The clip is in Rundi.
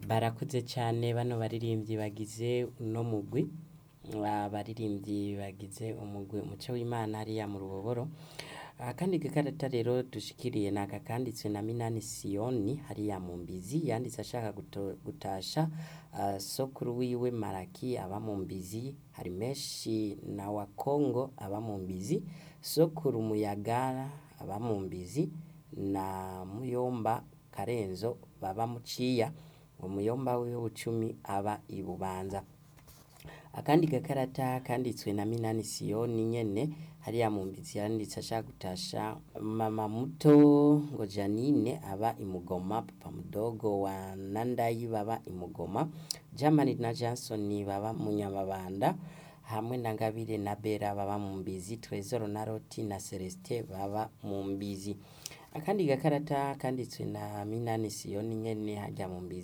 Barakuze cane bano baririmbyi bagize uno mugwi, abaririmbyi bagize umugwi umuco w'Imana hariya mu Ruboboro. Akandi gakarata rero dushikiriye naka kanditswe na Minani Siyoni hariya mu Mbizi, yanditse ashaka gutasha sokuru wiwe Maraki aba mu Mbizi, Harimeshi na Wakongo aba mu Mbizi, sokuru Muyagara aba mu Mbizi na Muyomba Karenzo baba Muciya, umuyomba wiwe Bucumi aba i Bubanza. Akandi gakarata kanditswe na Minani Siyoni nyene hariya mu Mbizi, yanditse ashaka gutasha mama muto ngo Janine aba i Mugoma, papa mudogo wa Nandayi baba i Mugoma, Jamali na Jansoni baba mu Nyamabanda, hamwe na Ngabire na Bera baba mu Mbizi, Trezor na Roti na Celestin baba mu Mbizi. Akandi gakarata kanditswe na Minani Siyoni nyene harya mu Mbizi,